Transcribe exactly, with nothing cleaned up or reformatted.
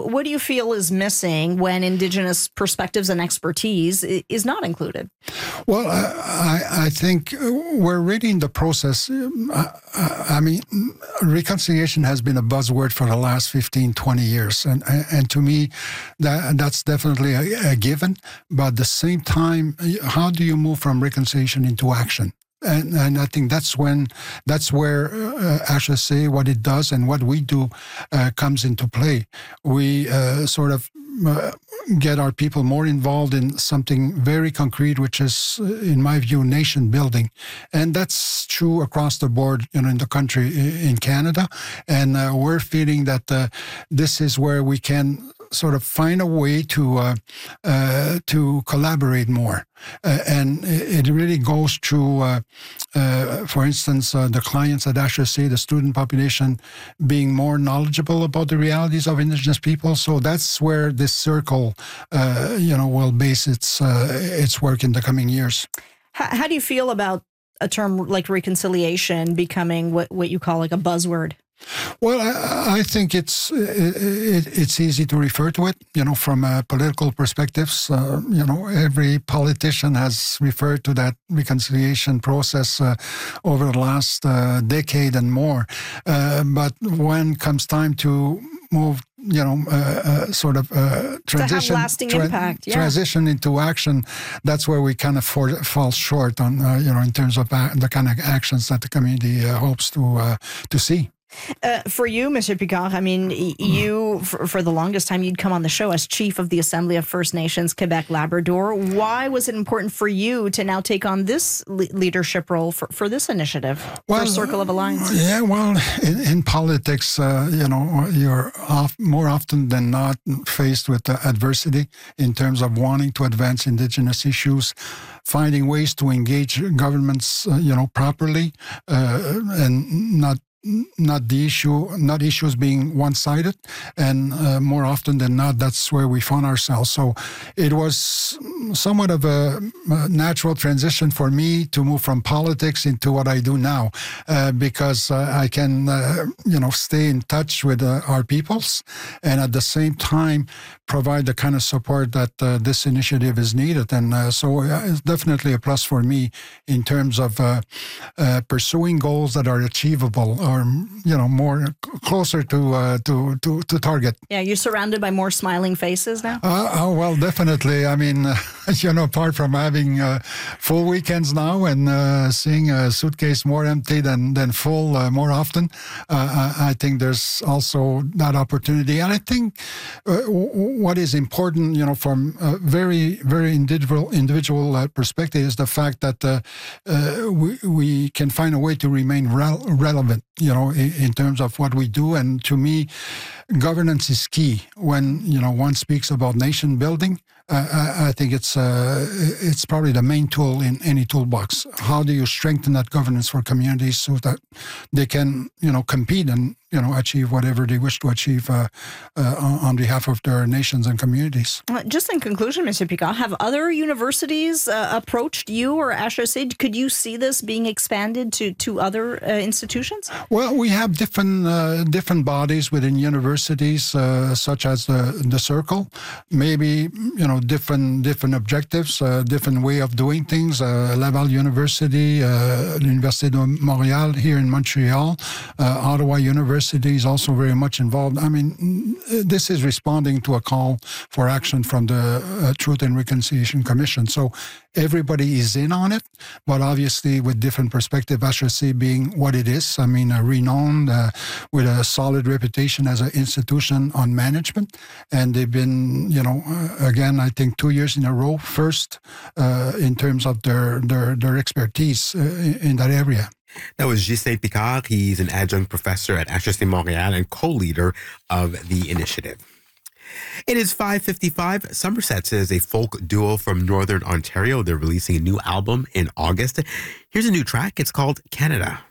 what do you feel is missing when Indigenous perspectives and expertise is not included? Well, I, I think we're really in the process. I mean, reconciliation has been a buzzword for the last fifteen, twenty years. And, and to me, that, that's definitely a, a given. But at the same time, how do you move from reconciliation into action? And, and I think that's when, that's where uh, H S A, what it does and what we do uh, comes into play. We uh, sort of uh, get our people more involved in something very concrete, which is, in my view, nation building. And that's true across the board, you know, in the country, in Canada. And uh, we're feeling that uh, this is where we can sort of find a way to uh, uh, to collaborate more. Uh, and it really goes through, uh, uh, for instance, uh, the clients at H S A, the student population, being more knowledgeable about the realities of Indigenous people. So that's where this circle, uh, you know, will base its uh, its work in the coming years. How, how do you feel about a term like reconciliation becoming what, what you call like a buzzword? Well, I, I think it's it, it's easy to refer to it, you know, from uh, political perspectives. Uh, you know, every politician has referred to that reconciliation process uh, over the last uh, decade and more. Uh, but when comes time to move, you know, uh, uh, sort of uh, transition, to have lasting tra- impact, yeah. transition into action, that's where we kind of for, fall short on, uh, you know, in terms of uh, the kind of actions that the community uh, hopes to uh, to see. Uh, for you, Mister Picard, I mean, you, for, for the longest time, you'd come on the show as chief of the Assembly of First Nations Quebec Labrador. Why was it important for you to now take on this le- leadership role for, for this initiative, well, for Circle of Alliance? Yeah, well, in, in politics, uh, you know, you're off, more often than not faced with uh, adversity in terms of wanting to advance Indigenous issues, finding ways to engage governments, uh, you know, properly, uh, and not not the issue, not issues being one-sided, and uh, more often than not, that's where we found ourselves. So it was somewhat of a, a natural transition for me to move from politics into what I do now, uh, because uh, I can, uh, you know, stay in touch with uh, our peoples, and at the same time provide the kind of support that uh, this initiative is needed. And uh, so it's definitely a plus for me in terms of uh, uh, pursuing goals that are achievable, or, you know, more closer to uh, to, to to target. Yeah, you're surrounded by more smiling faces now? Uh, oh, well, definitely. I mean, uh, you know, apart from having uh, full weekends now and uh, seeing a suitcase more empty than, than full uh, more often, uh, I think there's also that opportunity. And I think uh, w- what is important, you know, from a very, very individual individual uh, perspective is the fact that uh, uh, we, we can find a way to remain rel- relevant, you know, in, in terms of what we do. And to me, governance is key. When, you know, one speaks about nation building, uh, I, I think it's uh, it's probably the main tool in any toolbox. How do you strengthen that governance for communities so that they can, you know, compete and, you know, achieve whatever they wish to achieve uh, uh, on behalf of their nations and communities. Just in conclusion, Mister Picard, have other universities uh, approached you or H S A? Could you see this being expanded to, to other uh, institutions? Well, we have different uh, different bodies within universities, uh, such as the, the Circle. Maybe, you know, different different objectives, uh, different way of doing things. Uh, Laval University, uh, L'Université de Montréal here in Montreal, uh, Ottawa University is also very much involved. I mean, this is responding to a call for action from the uh, Truth and Reconciliation Commission. So everybody is in on it, but obviously with different perspective, H S A being what it is. I mean, uh, renowned, uh, with a solid reputation as an institution on management. And they've been, you know, uh, again, I think two years in a row, first uh, in terms of their, their, their expertise uh, in, in that area. That was Ghislain Picard. He's an adjunct professor at H S A Montréal and co-leader of the initiative. It is five fifty-five. Somerset is a folk duo from Northern Ontario. They're releasing a new album in August. Here's a new track. It's called Canada.